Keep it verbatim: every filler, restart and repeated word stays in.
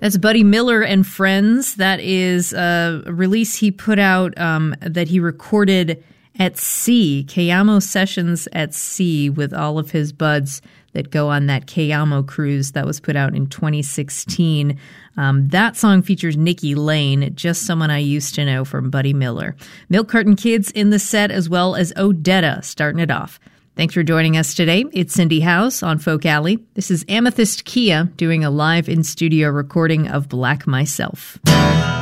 That's Buddy Miller and Friends. That is a release he put out um, that he recorded at sea, Cayamo Sessions at Sea, with all of his buds that go on that Cayamo cruise that was put out in twenty sixteen. Um, that song features Nikki Lane, Just Someone I Used to Know, from Buddy Miller. Milk Carton Kids in the set, as well as Odetta starting it off. Thanks for joining us today. It's Cindy House on Folk Alley. This is Amethyst Kia doing a live in-studio recording of Black Myself.